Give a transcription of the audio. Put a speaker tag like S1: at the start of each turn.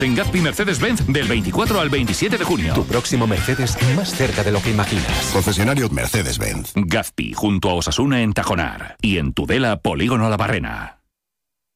S1: En Gazpi Mercedes-Benz del 24 al 27 de junio.
S2: Tu próximo Mercedes más cerca de lo que imaginas.
S3: Concesionario Mercedes-Benz.
S1: Gazpi, junto a Osasuna en Tajonar. Y en Tudela, Polígono La Barrena.